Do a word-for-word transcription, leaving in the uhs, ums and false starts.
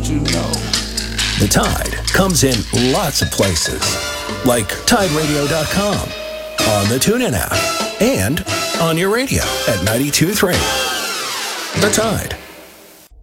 you know. The Tide comes in lots of places, like Tide Radio dot com, on the TuneIn app, and on your radio at ninety-two point three. The Tide.